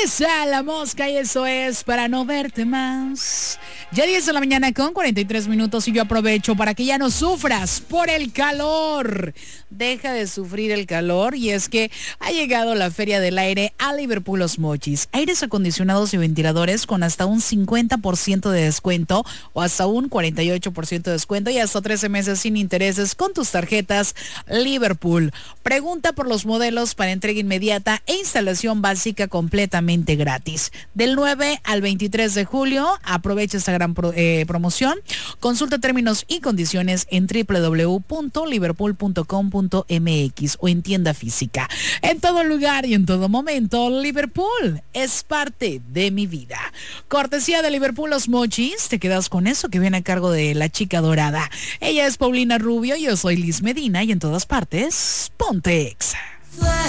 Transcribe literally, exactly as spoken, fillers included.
Risa la mosca y eso es para no verte más. Ya diez de la mañana con cuarenta y tres minutos y yo aprovecho para que ya no sufras por el calor. Deja de sufrir el calor y es que ha llegado la Feria del Aire a Liverpool Los Mochis. Aires acondicionados y ventiladores con hasta un cincuenta por ciento de descuento o hasta un cuarenta y ocho por ciento de descuento y hasta trece meses sin intereses con tus tarjetas Liverpool. Pregunta por los modelos para entrega inmediata e instalación básica completamente gratis. Del nueve al veintitrés de julio, aprovecha esta gran pro, eh, promoción. Consulta términos y condiciones en doble u doble u doble u punto liverpool punto com punto m x o en tienda física. En todo lugar y en todo momento, Liverpool es parte de mi vida. Cortesía de Liverpool Los Mochis, te quedas con eso que viene a cargo de la chica dorada. Ella es Paulina Rubio, yo soy Liz Medina y en todas partes, ponte Exa.